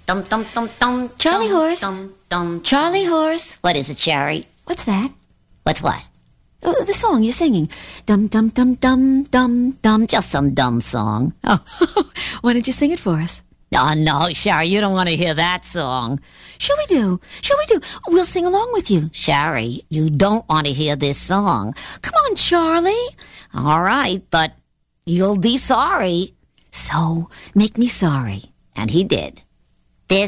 Dum dum dum dum. Charlie horse. Dum dum. Charlie horse. What is it, Sherry? What's that? What's what? Oh, the song you're singing. Dum dum dum dum dum dum. Just some dumb song. Oh, why don't you sing it for us? Oh no, Sherry, you don't want to hear that song. Sure we do. Sure we do. We'll sing along with you. Sherry, you don't want to hear this song. Come on, Charlie. All right, but you'll be sorry. So, make me sorry. And he did.